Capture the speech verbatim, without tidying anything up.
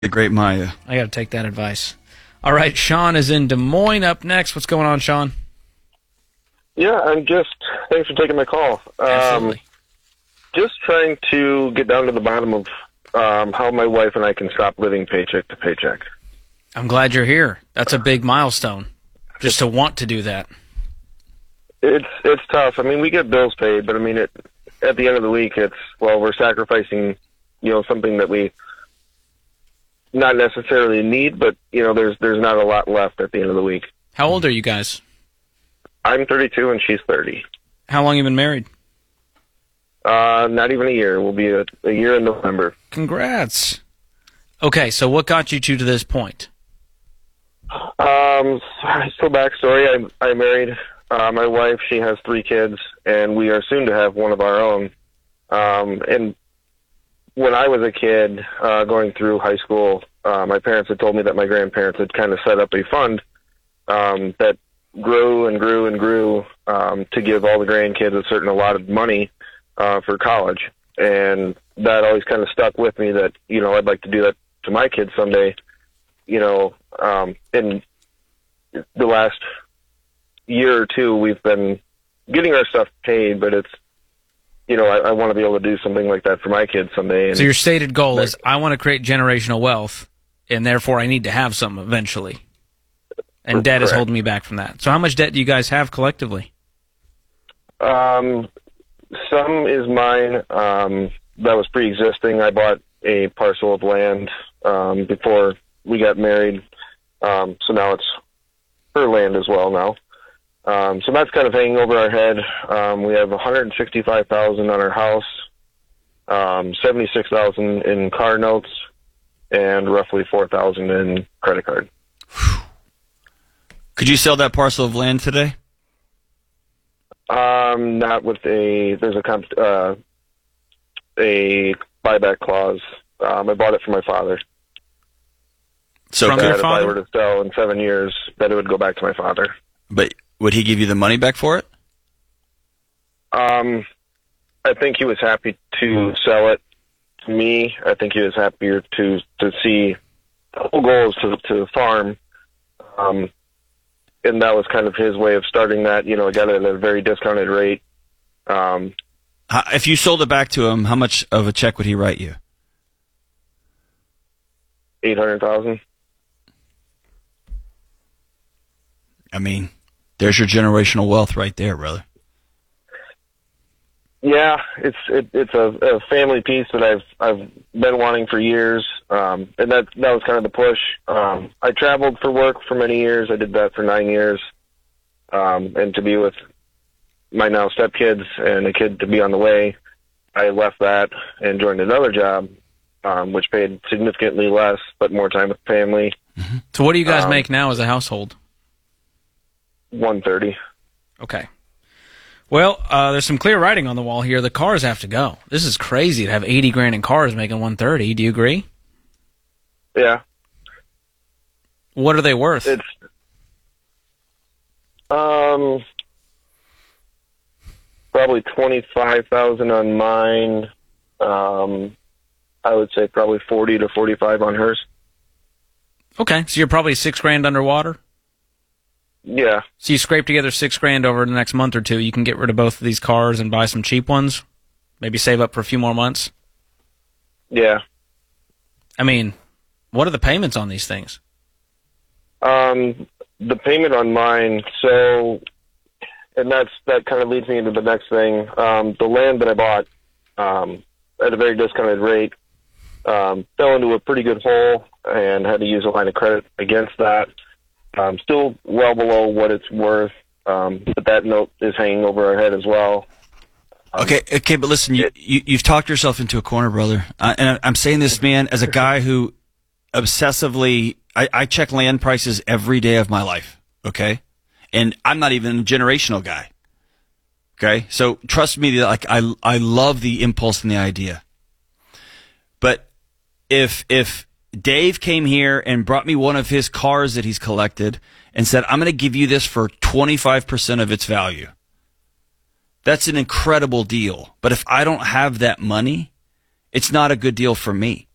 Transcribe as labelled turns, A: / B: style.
A: The great Maya.
B: I got to take that advice. All right, Sean is in Des Moines up next. What's going on, Sean?
C: Yeah, I'm just, thanks for taking my call.
B: Absolutely.
C: Um, just trying to get down to the bottom of um, how my wife and I can stop living paycheck to paycheck.
B: I'm glad you're here. That's a big milestone, just to want to do that.
C: It's it's tough. I mean, we get bills paid, but I mean, it, at the end of the week, it's, well, we're sacrificing, you know, something that we not necessarily need, but, you know, there's there's not a lot left at the end of the week.
B: How old are you guys?
C: I'm thirty-two and she's thirty.
B: How long have you been married?
C: Uh, not even a year. We'll be a, a year in November.
B: Congrats. Okay, so what got you two to this point?
C: Um, so backstory, I, I married uh, my wife. She has three kids, and we are soon to have one of our own. Um, and when I was a kid, uh, going through high school, uh, my parents had told me that my grandparents had kind of set up a fund um, that grew and grew and grew um, to give all the grandkids a certain allotted money uh, for college. And that always kind of stuck with me that, you know, I'd like to do that to my kids someday. You know, um, in the last year or two, we've been getting our stuff paid, but it's, you know, I, I want to be able to do something like that for my kids someday. And
B: so your stated goal is, I want to create generational wealth, and therefore I need to have some eventually. And debt is holding me back from that. So how much debt do you guys have collectively?
C: Um, some is mine. Um, that was pre-existing. I bought a parcel of land um, before we got married, um, so now it's her land as well now. Um, so that's kind of hanging over our head. Um, we have one hundred sixty-five thousand dollars on our house, um, seventy-six thousand dollars in car notes, and roughly four thousand dollars in credit card.
A: Could you sell that parcel of land today?
C: Um, not with a, there's a, comp, uh, a buyback clause. Um, I bought it for my father.
A: So
B: From
C: that
B: your
C: if
B: father?
C: I were to sell in seven years, that it would go back to my father.
A: But would he give you the money back for it?
C: Um, I think he was happy to sell it to me. I think he was happier to to see, the whole goal is to to farm. Um, and that was kind of his way of starting that. You know, I got it at a very discounted rate. Um,
A: How- If you sold it back to him, how much of a check would he write you?
C: eight hundred thousand dollars.
A: I mean, there's your generational wealth right there, brother.
C: Yeah, it's it, it's a, a family piece that I've I've been wanting for years, um, and that that was kind of the push. Um, I traveled for work for many years. I did that for nine years, um, and to be with my now stepkids and a kid to be on the way, I left that and joined another job, um, which paid significantly less but more time with family.
A: Mm-hmm.
B: So what do you guys
C: Um,
B: make now as a household?
C: one thirty.
B: Okay. Well, uh, there's some clear writing on the wall here. The cars have to go. This is crazy to have eighty grand in cars making one thirty. Do you agree?
C: Yeah,
B: What are they worth?
C: it's um probably twenty five thousand on mine. Um, I would say probably forty to forty five on hers.
B: Okay, so you're probably six grand underwater.
C: Yeah,
B: So you scrape together six grand over the next month or two. You can get rid of both of these cars and buy some cheap ones. Maybe save up for a few more months.
C: yeah.
B: I mean, what are the payments on these things?
C: Um, the payment on mine. So, and that's that kind of leads me into the next thing. Um, the land that I bought um, at a very discounted rate um, fell into a pretty good hole and had to use a line of credit against that. Um, still well below what it's worth, um, but that note is hanging over our head as well. Um,
A: Okay, okay, but listen, you, you, you've talked yourself into a corner, brother. Uh, and I- I'm saying this, man, as a guy who obsessively, I, I check land prices every day of my life, okay? And I'm not even a generational guy, okay? So trust me, like I, I love the impulse and the idea. But if, if Dave came here and brought me one of his cars that he's collected and said, I'm going to give you this for twenty-five percent of its value. That's an incredible deal. But if I don't have that money, it's not a good deal for me.